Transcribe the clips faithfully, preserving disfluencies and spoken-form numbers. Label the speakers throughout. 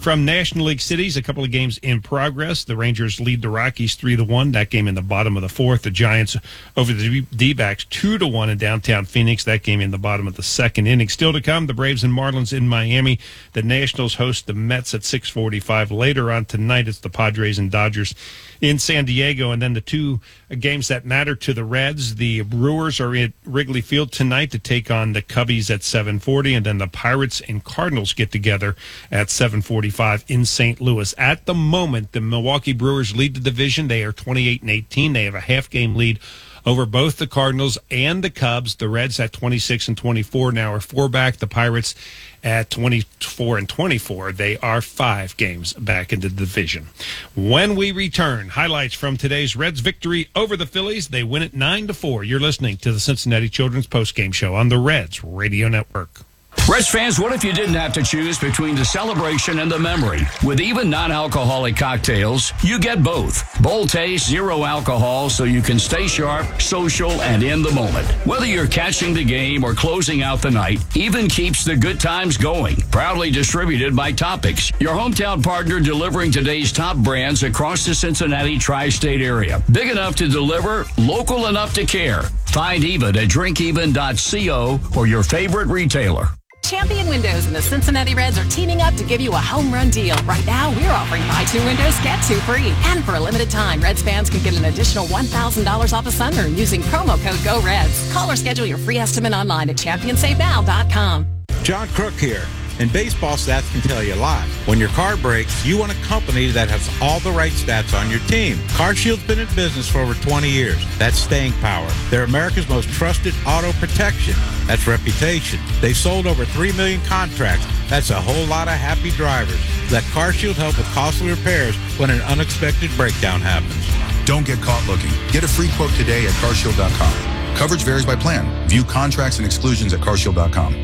Speaker 1: From National League cities, a couple of games in progress. The Rangers lead the Rockies three to one. That game in the bottom of the fourth. The Giants over the D-backs two to one in downtown Phoenix. That game in the bottom of the second inning. Still to come, the Braves and Marlins in Miami. The Nationals host the Mets at six forty-five. Later on tonight, it's the Padres and Dodgers in San Diego. And then the two games that matter to the Reds, the Brewers are at Wrigley Field tonight to take on the Cubbies at seven forty, and then the Pirates and Cardinals get together at seven forty-five in Saint Louis. At the moment, the Milwaukee Brewers lead the division. They are twenty-eight and eighteen. They have a half-game lead over both the Cardinals and the Cubs. The Reds at twenty-six and twenty-four now are four back. The Pirates at twenty-four and twenty-four. They are five games back in the division. When we return, highlights from today's Reds victory over the Phillies. They win it nine to four. You're listening to the Cincinnati Children's Postgame Show on the Reds Radio Network.
Speaker 2: Reds fans, what if you didn't have to choose between the celebration and the memory? With even non-alcoholic cocktails, you get both. Bold taste, zero alcohol, so you can stay sharp, social, and in the moment. Whether you're catching the game or closing out the night, Even keeps the good times going. Proudly distributed by Topics, your hometown partner delivering today's top brands across the Cincinnati tri-state area. Big enough to deliver, local enough to care. Find Even at drink even dot co or your favorite retailer.
Speaker 3: Champion Windows and the Cincinnati Reds are teaming up to give you a home run deal. Right now, we're offering buy two windows, get two free. And for a limited time, Reds fans can get an additional one thousand dollars off a sunroom using promo code GOREDS. Call or schedule your free estimate online at champion save now dot com.
Speaker 4: John Crook here. And baseball stats can tell you a lot. When your car breaks, you want a company that has all the right stats on your team. CarShield's been in business for over twenty years. That's staying power. They're America's most trusted auto protection. That's reputation. They've sold over three million contracts. That's a whole lot of happy drivers. Let CarShield help with costly repairs when an unexpected breakdown happens.
Speaker 5: Don't get caught looking. Get a free quote today at car shield dot com. Coverage varies by plan. View contracts and exclusions at car shield dot com.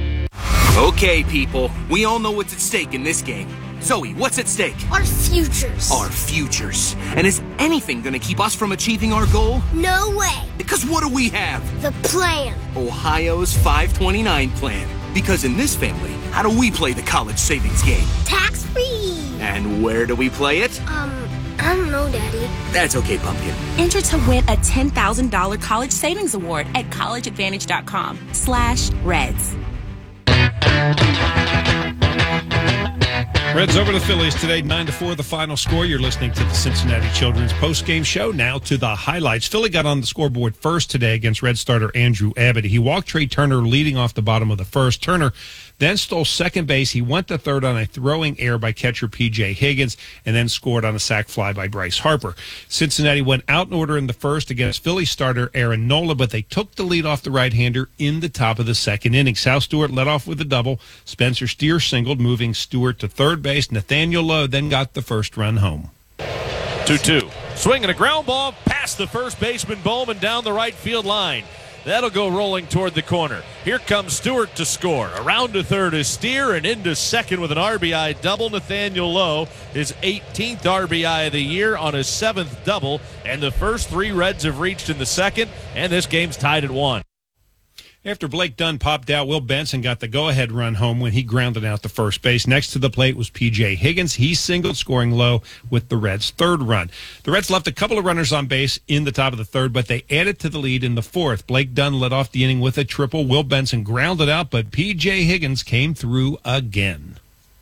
Speaker 6: Okay, people, we all know what's at stake in this game. Zoe, what's at stake?
Speaker 7: Our futures.
Speaker 6: Our futures. And is anything going to keep us from achieving our goal?
Speaker 7: No way.
Speaker 6: Because what do we have?
Speaker 7: The plan.
Speaker 6: Ohio's five twenty-nine plan. Because in this family, how do we play the college savings game?
Speaker 7: Tax-free.
Speaker 6: And where do we play it?
Speaker 7: Um, I don't know, Daddy.
Speaker 6: That's okay, Pumpkin.
Speaker 8: Enter to win a ten thousand dollars college savings award at college advantage dot com slash Reds.
Speaker 1: Reds over the Phillies today, nine to four, the final score. You're listening to the Cincinnati Children's postgame show. Now to the highlights. Philly got on the scoreboard first today against Red starter Andrew Abbott. He walked Trey Turner leading off the bottom of the first. Turner then stole second base. He went to third on a throwing error by catcher P J Higgins and then scored on a sac fly by Bryce Harper. Cincinnati went out in order in the first against Philly starter Aaron Nola, but they took the lead off the right-hander in the top of the second inning. Sal Stewart led off with a double. Spencer Steer singled, moving Stewart to third base. Nathaniel Lowe then got the first run home.
Speaker 9: two two. Swing and a ground ball past the first baseman Bowman down the right field line. That'll go rolling toward the corner. Here comes Stewart to score. Around to third is Steer, and into second with an R B I double. Nathaniel Lowe, his eighteenth R B I of the year on his seventh double. And the first three Reds have reached in the second, and this game's tied at one.
Speaker 1: After Blake Dunn popped out, Will Benson got the go-ahead run home when he grounded out to first base. Next to the plate was P J Higgins. He singled, scoring low with the Reds' third run. The Reds left a couple of runners on base in the top of the third, but they added to the lead in the fourth. Blake Dunn led off the inning with a triple. Will Benson grounded out, but P J Higgins came through again.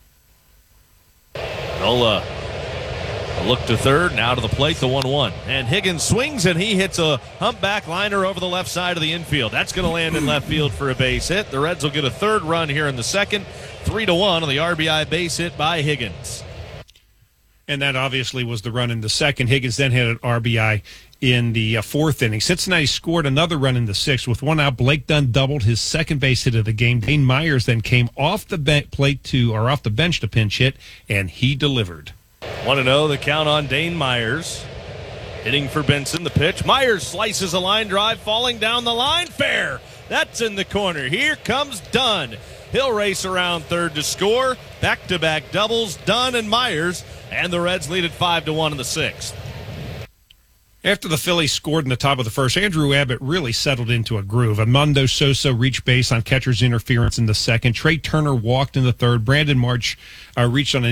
Speaker 9: Nola, a look to third, now to the plate, the one one. And Higgins swings, and he hits a humpback liner over the left side of the infield. That's going to land in left field for a base hit. The Reds will get a third run here in the second, three to one on the R B I base hit by Higgins.
Speaker 1: And that obviously was the run in the second. Higgins then hit an R B I in the uh, fourth inning. Cincinnati scored another run in the sixth. With one out, Blake Dunn doubled his second base hit of the game. Dane Myers then came off the be- plate to, or off the bench to pinch hit, and he delivered.
Speaker 9: one to oh, the count on Dane Myers. Hitting for Benson, the pitch. Myers slices a line drive, falling down the line. Fair. That's in the corner. Here comes Dunn. He'll race around third to score. Back-to-back doubles, Dunn and Myers. And the Reds lead at five to one in the sixth.
Speaker 1: After the Phillies scored in the top of the first, Andrew Abbott really settled into a groove. Armando Sosa reached base on catcher's interference in the second. Trey Turner walked in the third. Brandon March uh, reached on an